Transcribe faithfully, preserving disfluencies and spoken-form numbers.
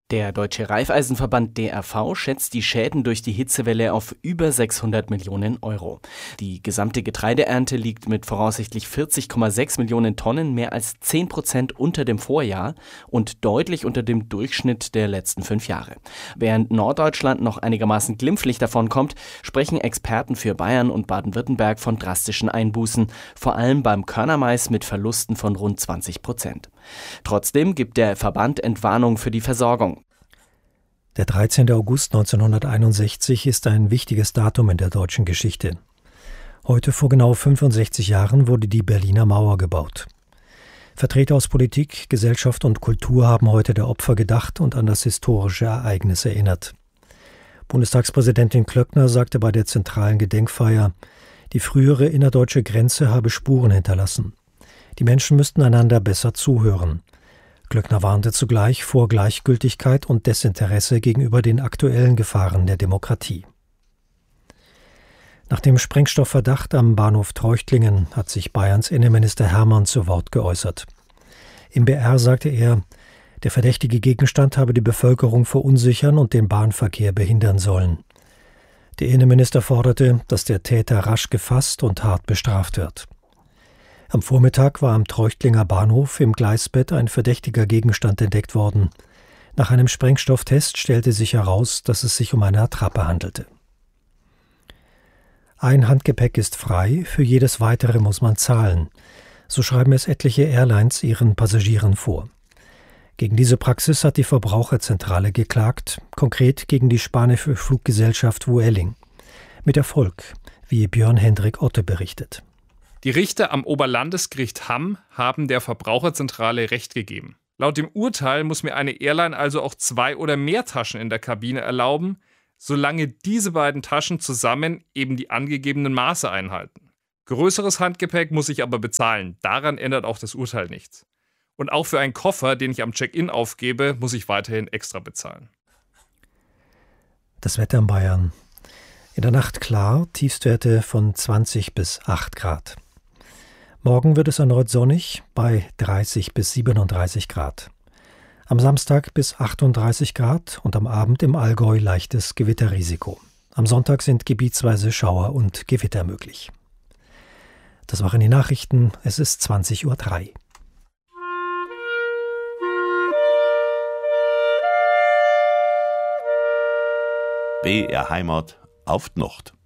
Der Deutsche Raiffeisenverband D R V schätzt die Schäden durch die Hitzewelle auf über sechshundert Millionen Euro. Die gesamte Getreideernte liegt mit voraussichtlich vierzig Komma sechs Millionen Tonnen mehr als zehn Prozent unter dem Vorjahr und deutlich unter dem Durchschnitt der letzten fünf Jahre. Während Norddeutschland noch einigermaßen glimpflich davonkommt, sprechen Experten für Bayern und Baden-Württemberg von drastischen Einbußen, vor allem beim Körnermais mit Verlusten von rund zwanzig Prozent. Trotzdem gibt der Verband Entwarnung für die Versorgung. Der dreizehnte August neunzehnhunderteinundsechzig ist ein wichtiges Datum in der deutschen Geschichte. Heute vor genau fünfundsechzig Jahren wurde die Berliner Mauer gebaut. Vertreter aus Politik, Gesellschaft und Kultur haben heute der Opfer gedacht und an das historische Ereignis erinnert. Bundestagspräsidentin Klöckner sagte bei der zentralen Gedenkfeier, die frühere innerdeutsche Grenze habe Spuren hinterlassen. Die Menschen müssten einander besser zuhören. Klöckner warnte zugleich vor Gleichgültigkeit und Desinteresse gegenüber den aktuellen Gefahren der Demokratie. Nach dem Sprengstoffverdacht am Bahnhof Treuchtlingen hat sich Bayerns Innenminister Hermann zu Wort geäußert. Im B R sagte er, der verdächtige Gegenstand habe die Bevölkerung verunsichern und den Bahnverkehr behindern sollen. Der Innenminister forderte, dass der Täter rasch gefasst und hart bestraft wird. Am Vormittag war am Treuchtlinger Bahnhof im Gleisbett ein verdächtiger Gegenstand entdeckt worden. Nach einem Sprengstofftest stellte sich heraus, dass es sich um eine Attrappe handelte. Ein Handgepäck ist frei, für jedes weitere muss man zahlen. So schreiben es etliche Airlines ihren Passagieren vor. Gegen diese Praxis hat die Verbraucherzentrale geklagt, konkret gegen die spanische Fluggesellschaft Vueling. Mit Erfolg, wie Björn Hendrik Otte berichtet. Die Richter am Oberlandesgericht Hamm haben der Verbraucherzentrale Recht gegeben. Laut dem Urteil muss mir eine Airline also auch zwei oder mehr Taschen in der Kabine erlauben, solange diese beiden Taschen zusammen eben die angegebenen Maße einhalten. Größeres Handgepäck muss ich aber bezahlen. Daran ändert auch das Urteil nichts. Und auch für einen Koffer, den ich am Check-in aufgebe, muss ich weiterhin extra bezahlen. Das Wetter in Bayern. In der Nacht klar, Tiefstwerte von zwanzig bis acht Grad. Morgen wird es erneut sonnig bei dreißig bis siebenunddreißig Grad. Am Samstag bis achtunddreißig Grad und am Abend im Allgäu leichtes Gewitterrisiko. Am Sonntag sind gebietsweise Schauer und Gewitter möglich. Das waren die Nachrichten. Es ist zwanzig Uhr drei. B R Heimat auf die Nacht.